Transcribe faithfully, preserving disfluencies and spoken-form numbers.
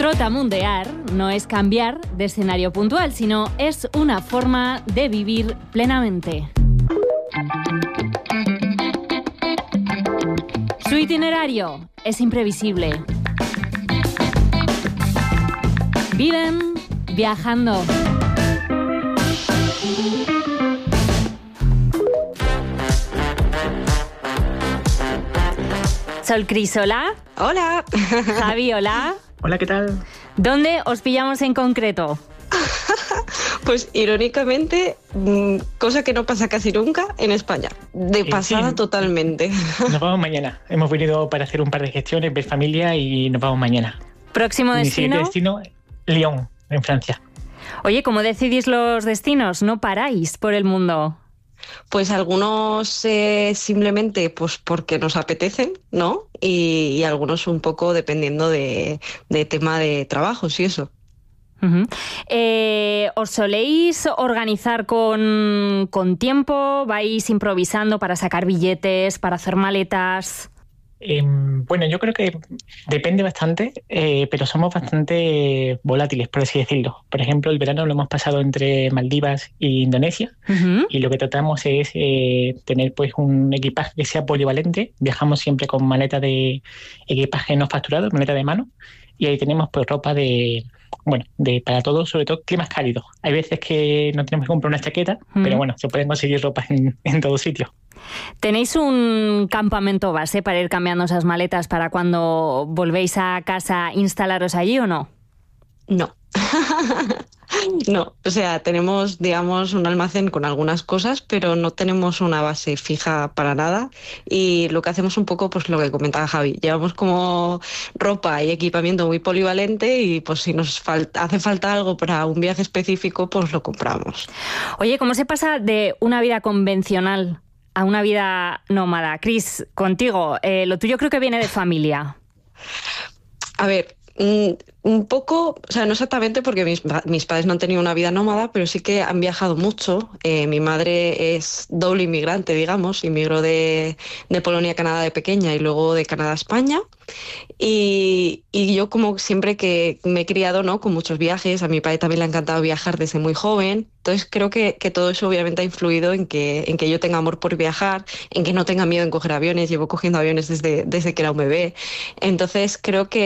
Trotamundear no es cambiar de escenario puntual, sino es una forma de vivir plenamente. Su itinerario es imprevisible. Viven viajando. Sol Cris, hola. Hola. Javi, hola. Hola, ¿qué tal? ¿Dónde os pillamos en concreto? Pues irónicamente, cosa que no pasa casi nunca en España. De pasada eh, sí. Totalmente. Nos vamos mañana. Hemos venido para hacer un par de gestiones, ver familia y nos vamos mañana. ¿Próximo Mi destino? siguiente destino, Lyon, en Francia. Oye, ¿cómo decidís los destinos? ¿No paráis por el mundo? Pues algunos eh, simplemente pues porque nos apetecen, ¿no? Y, y algunos un poco dependiendo de, de tema de trabajos y eso. Uh-huh. Eh, ¿Os soléis organizar con, con tiempo? ¿Vais improvisando para sacar billetes, para hacer maletas? Eh, bueno, yo creo que depende bastante, eh, pero somos bastante volátiles, por así decirlo. Por ejemplo, el verano lo hemos pasado entre Maldivas e Indonesia, uh-huh. y lo que tratamos es eh, tener pues un equipaje que sea polivalente. Viajamos siempre con maleta de equipaje no facturado, maleta de mano, y ahí tenemos pues ropa de, bueno, de para todos, sobre todo climas cálidos. Hay veces que no tenemos que comprar una chaqueta, uh-huh. pero bueno, se pueden conseguir ropa en, en todo sitio. ¿Tenéis un campamento base para ir cambiando esas maletas para cuando volvéis a casa instalaros allí o no? No. No, o sea, tenemos, digamos, un almacén con algunas cosas, pero no tenemos una base fija para nada. Y lo que hacemos un poco, pues lo que comentaba Javi, llevamos como ropa y equipamiento muy polivalente y pues si nos falta, hace falta algo para un viaje específico, pues lo compramos. Oye, ¿cómo se pasa de una vida convencional a una vida nómada? Cris, contigo, eh, lo tuyo creo que viene de familia. A ver, un poco, o sea, no exactamente porque mis, mis padres no han tenido una vida nómada, pero sí que han viajado mucho. Eh, mi madre es doble inmigrante, digamos, inmigró de, de Polonia a Canadá de pequeña y luego de Canadá a España. Y, y yo como siempre que me he criado, ¿no?, con muchos viajes, a mi padre también le ha encantado viajar desde muy joven. Entonces creo que, que todo eso obviamente ha influido en que, en que yo tenga amor por viajar, en que no tenga miedo en coger aviones. Llevo cogiendo aviones desde, desde que era un bebé. Entonces creo que